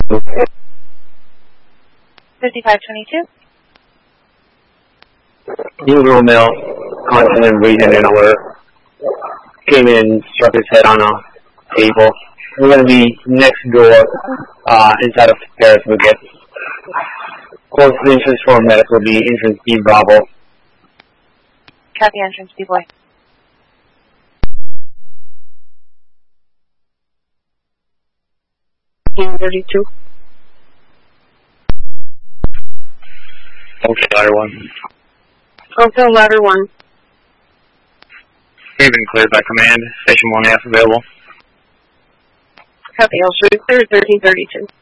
5522. New Romeo, constant and breathing in alert. Came in, struck his head on a table. We're going to be next door, inside of Paris Wicket. Close entrance for medical will be entrance B Bravo. Copy entrance B boy. Team 32. Okay, ladder 1. Hotel ladder 1. We've been cleared by command. Station 1F available. Copy, I'll shoot 1332.